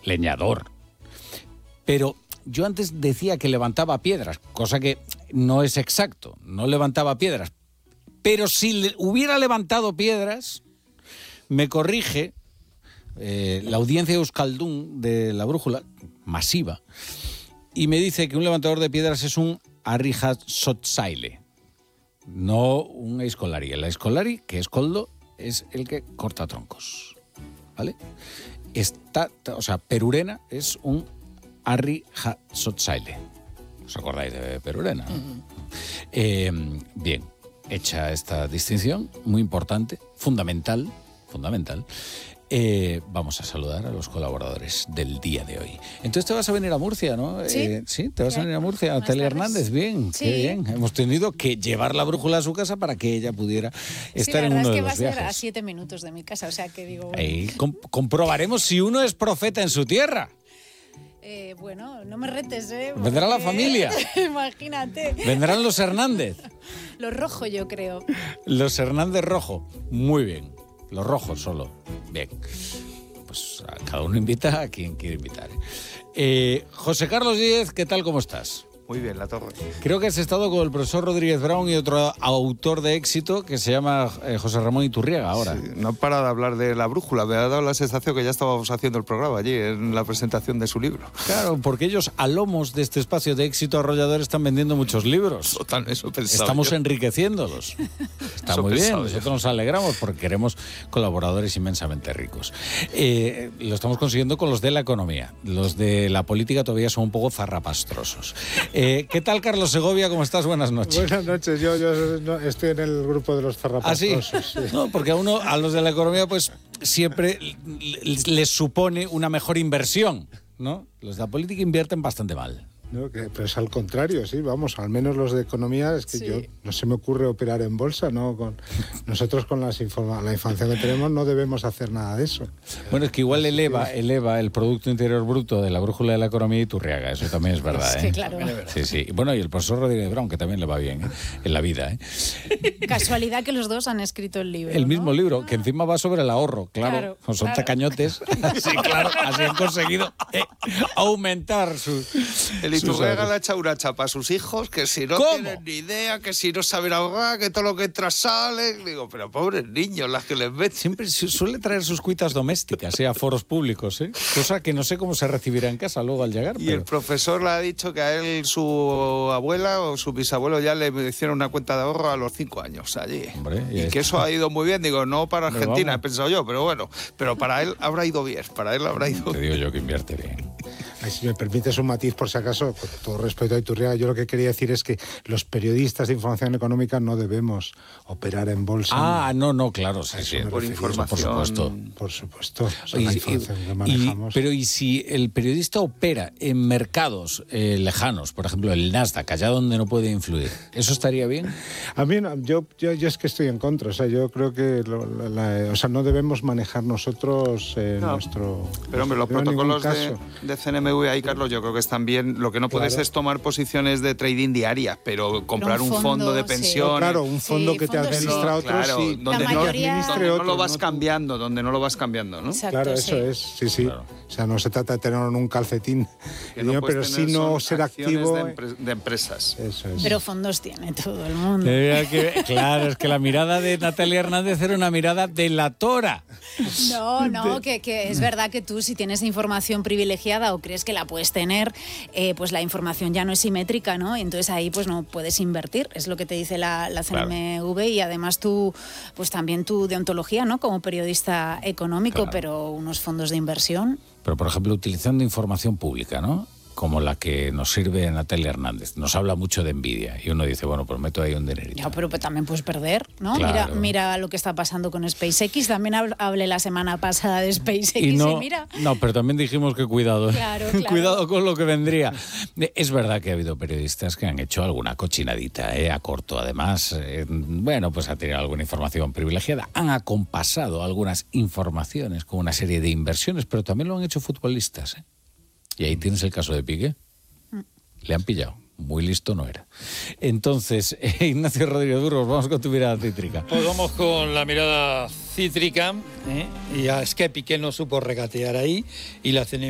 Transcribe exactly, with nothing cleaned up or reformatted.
leñador. Pero yo antes decía que levantaba piedras, cosa que no es exacto, no levantaba piedras. Pero si le hubiera levantado piedras, me corrige eh, la audiencia de Euskaldun de La Brújula, masiva, y me dice que un levantador de piedras es un arrijasotzaile, no un escolari. El escolari, que es coldo, es el que corta troncos, ¿vale? Está, o sea, Perurena es un arrijasotzaile. ¿Os acordáis de Perurena? Uh-huh. Eh, bien, hecha esta distinción, muy importante, fundamental, fundamental, eh, vamos a saludar a los colaboradores del día de hoy. Entonces te vas a venir a Murcia, ¿no? Sí. Eh, sí, te vas sí. a venir a Murcia. Natalia Hernández, bien, sí. qué bien. Hemos tenido que llevar la brújula a su casa para que ella pudiera estar sí, en uno de los viajes. la verdad es que va a ser a siete minutos de mi casa, o sea que digo... Bueno. Ahí com- comprobaremos si uno es profeta en su tierra. Eh, bueno, no me retes, ¿eh? Porque... ¿Vendrá la familia? Imagínate. ¿Vendrán los Hernández? Los rojos, yo creo. Los Hernández rojo. Muy bien. Los rojos solo. Bien. Pues a cada uno invita a quien quiere invitar. Eh, José Carlos Díez, ¿qué tal? ¿Cómo estás? Muy bien, La Torre. Creo que has estado con el profesor Rodríguez Brown y otro autor de éxito que se llama eh, José Ramón Iturriaga ahora. Sí, no para de hablar de La Brújula. Me ha dado la sensación que ya estábamos haciendo el programa allí en la presentación de su libro. Claro, porque ellos a lomos de este espacio de éxito arrollador están vendiendo muchos libros. Total, eso he pensado Estamos yo. enriqueciéndolos. Está Eso muy bien, pensaba nosotros yo. nos alegramos porque queremos colaboradores inmensamente ricos. Eh, lo estamos consiguiendo con los de la economía. Los de la política todavía son un poco zarrapastrosos. Eh, ¿Qué tal, Carlos Segovia? ¿Cómo estás? Buenas noches. Buenas noches, yo, yo no, estoy en el grupo de los zarrapastrosos. ¿Ah, sí? Sí. No, porque a uno, a los de la economía, pues siempre les supone una mejor inversión, ¿no? Los de la política invierten bastante mal. No, que, pero es al contrario, sí, vamos, al menos los de economía, es que Sí. yo no se me ocurre operar en bolsa, ¿no? Con, nosotros con las informa- la información que tenemos no debemos hacer nada de eso. Bueno, es que igual Así eleva, que... eleva el Producto Interior Bruto de la Brújula de la Economía y Iturriaga, eso también es verdad, Es que ¿eh? claro. Sí, sí. Y bueno, y el profesor Rodríguez Brown, que también le va bien, ¿eh? En la vida, ¿eh? Casualidad que los dos han escrito el libro, El ¿no? mismo libro, que encima va sobre el ahorro, claro. Claro, son claro. tacañotes. Sí, claro, así han conseguido eh, aumentar su... El sus Iturriaga ahorros. le ha echado una chapa a sus hijos, que si no ¿Cómo? tienen ni idea, que si no saben ahogar, que todo lo que entra sale. Digo, pero pobres niños, las que les meten. Siempre su- suele traer sus cuitas domésticas, ¿eh? A foros públicos, ¿eh? Cosa que no sé cómo se recibirá en casa luego al llegar. Y pero... el profesor le ha dicho que a él su abuela o su bisabuelo ya le hicieron una cuenta de ahorro a los cinco años allí. Hombre, y y esto- que eso ha ido muy bien. Digo, no para Pero Argentina, vamos. he pensado yo, pero bueno. Pero para él habrá ido bien, para él habrá ido Te bien. digo yo que invierte bien. Ay, si me permites un matiz, por si acaso, con todo respeto a Iturriaga, yo lo que quería decir es que los periodistas de información económica no debemos operar en bolsa. Ah, no, no, claro, sí, A eso sí. me Por refería, información. Por supuesto. Por supuesto, o sea, Y- la y- información que y- manejamos. pero ¿y si el periodista opera en mercados eh, lejanos, por ejemplo el Nasdaq, allá donde no puede influir, ¿eso estaría bien? A mí, no, yo, yo, yo es que estoy en contra. O sea, yo creo que lo- la, la- o sea, no debemos manejar nosotros eh, No. nuestro. Pero hombre, los yo en ningún protocolos de, caso. de C N M V ahí, Carlos, yo creo que están bien. Lo que no puedes Claro. es tomar posiciones de trading diarias, pero comprar un un fondo, fondo, de sí. pensiones. Claro, un fondo Sí, que te fondos sí. administra otro, Claro, sí. donde, La no, mayoría- donde administre no otro, lo vas tú. cambiando, donde no lo vas cambiando, ¿no? Exacto, Claro, sí. eso es, sí, sí. Claro. O sea, no se trata de tenerlo en un calcetín, Que no no, puedes pero sí tener no son ser acciones activo. de, empre- de empresas. Eso es. Pero fondos tiene todo el mundo. Eh, que- claro, es que la mirada de Natalia Hernández era una mirada delatora. No, no, que, que es verdad que tú si tienes información privilegiada o crees que la puedes tener, eh, pues la información ya no es simétrica, ¿no? Y entonces ahí pues no puedes invertir, es lo que te dice la, la C N M V y además tú, pues también tu deontología, ¿no? Como periodista económico, Claro. pero unos fondos de inversión. Pero, por ejemplo, utilizando información pública, ¿no? Como la que nos sirve Natalia Hernández. Nos habla mucho de envidia. Y uno dice, bueno, pues meto ahí un dinerito. Ya, pero pues también puedes perder, ¿no? Claro. Mira, mira lo que está pasando con SpaceX. También hab- hablé la semana pasada de SpaceX y, Y no, mira. no, pero también dijimos que cuidado, ¿eh? Claro, claro. Cuidado con lo que vendría. Es verdad que ha habido periodistas que han hecho alguna cochinadita, ¿eh? A corto, además. eh, bueno, pues ha tenido alguna información privilegiada. Han acompasado algunas informaciones con una serie de inversiones, pero también lo han hecho futbolistas, ¿eh? Y ahí tienes el caso de Piqué. Le han pillado. Muy listo no era. Entonces, eh, Ignacio Rodríguez Burgos, vamos con tu mirada cítrica. Pues vamos con la mirada cítrica, ¿eh? Y es que Piqué no supo regatear ahí y la C N